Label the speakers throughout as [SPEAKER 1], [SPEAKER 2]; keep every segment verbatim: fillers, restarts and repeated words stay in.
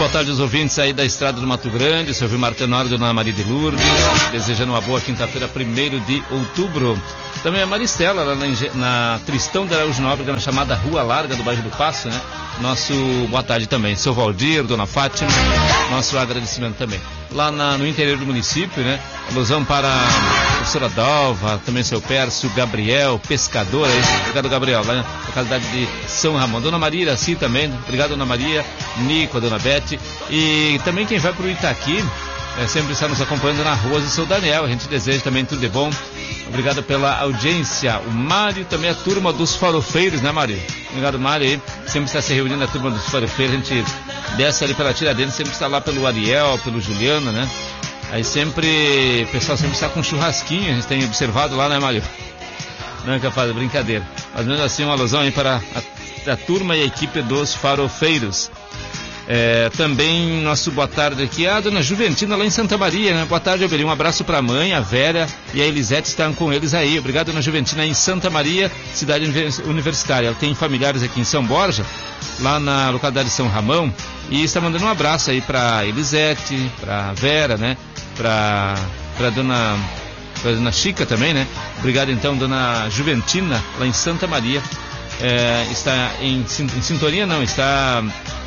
[SPEAKER 1] boa tarde aos ouvintes aí da Estrada do Mato Grande, seu Vilmar Tenório, Dona Maria de Lourdes, desejando uma boa quinta-feira, primeiro de outubro. Também a Maristela, lá na, na Tristão de Araújo Nóbrega, na chamada Rua Larga do bairro do Passo, né? Nosso boa tarde também. Seu Valdir, Dona Fátima, nosso agradecimento também. Lá na, no interior do município, né? Alusão para a professora Dalva, também seu Pércio, Gabriel, pescador aí. Obrigado, Gabriel, lá na localidade de São Ramon. Dona Maria Iraci também, obrigado, Dona Maria, Nico, a Dona Bete. E também quem vai para o Itaqui, é, sempre está nos acompanhando na Rua, e seu Daniel. A gente deseja também tudo de bom. Obrigado pela audiência. O Mário, também a turma dos farofeiros, né, Mário? Obrigado, Mário aí. Sempre está se reunindo a turma dos farofeiros. A gente desce ali pela Tiradentes, sempre está lá pelo Ariel, pelo Juliano, né? Aí sempre, o pessoal sempre está com churrasquinho, a gente tem observado lá, né, Mário? Não é capaz de brincadeira. Mas mesmo assim, uma alusão aí para a, a turma e a equipe dos farofeiros. É, também nosso boa tarde aqui a Dona Juventina lá em Santa Maria, né? Boa tarde, Alberi, um abraço para a mãe, a Vera e a Elisete estão com eles aí. Obrigado, Dona Juventina, em Santa Maria, cidade universitária. Ela tem familiares aqui em São Borja, lá na localidade de São Ramão, e está mandando um abraço aí para Elisete, para Vera, né? Para para Dona pra Dona Chica também, né? Obrigado então, Dona Juventina, lá em Santa Maria. É, está em, em sintonia, não, está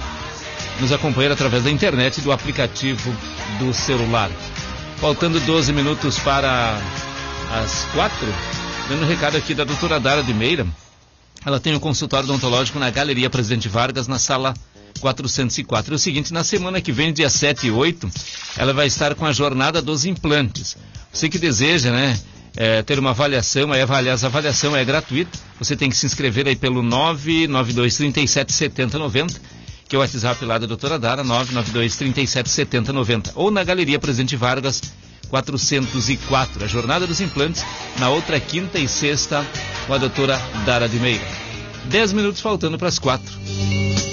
[SPEAKER 1] nos acompanhando através da internet e do aplicativo do celular. Faltando doze minutos para as quatro, dando um recado aqui da doutora Dara de Meira. Ela tem um consultório odontológico na Galeria Presidente Vargas, na sala quatrocentos e quatro. É o seguinte, na semana que vem, dia sete e oito, ela vai estar com a jornada dos implantes. Você que deseja, né, é, ter uma avaliação, aí avaliar, a avaliação é gratuita. Você tem que se inscrever aí pelo nove nove dois, três sete, sete zero nove zero, que é o WhatsApp lá da doutora Dara, nove nove dois, três sete, sete zero nove zero, ou na Galeria Presidente Vargas, quatrocentos e quatro. A jornada dos implantes na outra quinta e sexta com a doutora Dara de Meira. Dez minutos faltando para as quatro.